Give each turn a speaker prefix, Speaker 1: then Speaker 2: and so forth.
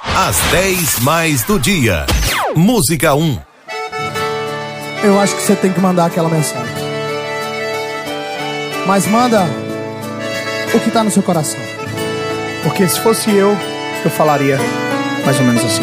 Speaker 1: As 10 mais do dia. Música 1.
Speaker 2: Eu acho que você tem que mandar aquela mensagem. Mas manda o que tá no seu coração.
Speaker 3: Porque se fosse eu falaria mais ou menos assim.